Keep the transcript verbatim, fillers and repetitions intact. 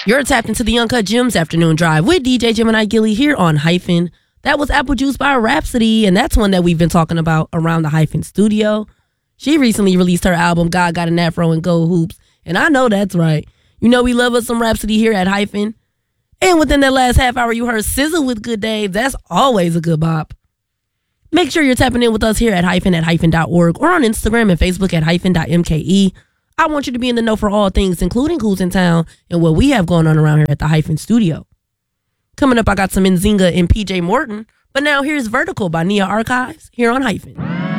You're tapped into the Uncut Gems Afternoon Drive with D J Gemini Gilly here on Hyphen. That was Apple Juice by Rhapsody, and that's one that we've been talking about around the Hyphen studio. She recently released her album, God Got an Afro and Gold Hoops, and I know that's right. You know we love us some Rhapsody here at Hyphen. And within that last half hour, you heard S Z A with Good Day. That's always a good bop. Make sure you're tapping in with us here at Hyphen at hyphen dot org or on Instagram and Facebook at hyphen dot m k e. I want you to be in the know for all things, including who's in town and what we have going on around here at the Hyphen studio. Coming up, I got some Nzinga and P J Morton, but now here's Vertical by Nia Archives here on Hyphen.